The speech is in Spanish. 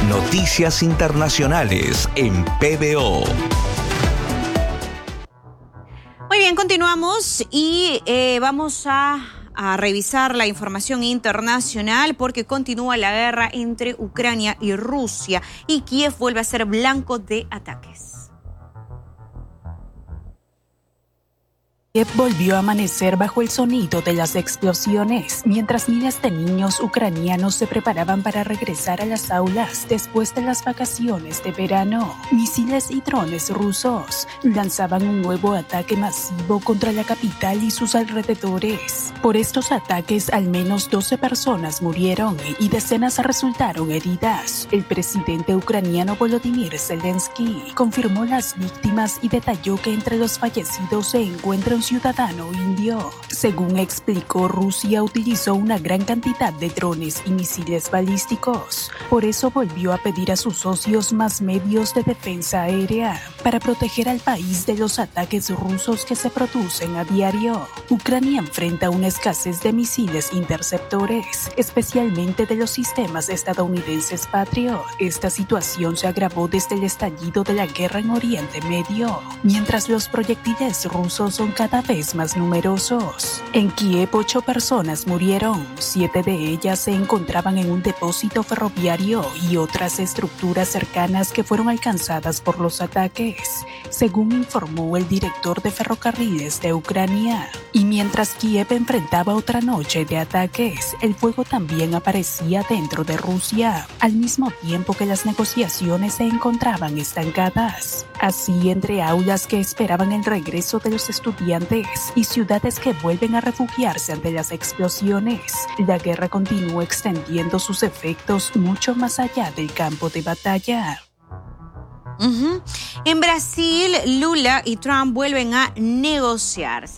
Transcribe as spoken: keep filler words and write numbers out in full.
Noticias Internacionales en P B O. Muy bien, continuamos y eh, vamos a, a revisar la información internacional porque continúa la guerra entre Ucrania y Rusia y Kiev vuelve a ser blanco de ataques. Kiev volvió a amanecer bajo el sonido de las explosiones, mientras miles de niños ucranianos se preparaban para regresar a las aulas después de las vacaciones de verano. Misiles y drones rusos lanzaban un nuevo ataque masivo contra la capital y sus alrededores. Por estos ataques, al menos doce personas murieron y decenas resultaron heridas. El presidente ucraniano Volodymyr Zelensky confirmó las víctimas y detalló que entre los fallecidos se encuentra un ciudadano indio. Según explicó, Rusia utilizó una gran cantidad de drones y misiles balísticos. Por eso volvió a pedir a sus socios más medios de defensa aérea para proteger al país de los ataques rusos que se producen a diario. Ucrania enfrenta una escasez de misiles interceptores, especialmente de los sistemas estadounidenses Patriot. Esta situación se agravó desde el estallido de la guerra en Oriente Medio, mientras los proyectiles rusos son cada vez más numerosos. En Kiev, ocho personas murieron, siete de ellas se encontraban en un depósito ferroviario y otras estructuras cercanas que fueron alcanzadas por los ataques, según informó el director de ferrocarriles de Ucrania. Y mientras Kiev enfrentaba otra noche de ataques, el fuego también aparecía dentro de Rusia, al mismo tiempo que las negociaciones se encontraban estancadas. Así, entre aulas que esperaban el regreso de los estudiantes y ciudades que vuelven a refugiarse ante las explosiones, la guerra continúa extendiendo sus efectos mucho más allá del campo de batalla. Uh-huh. En Brasil, Lula y Trump vuelven a negociar.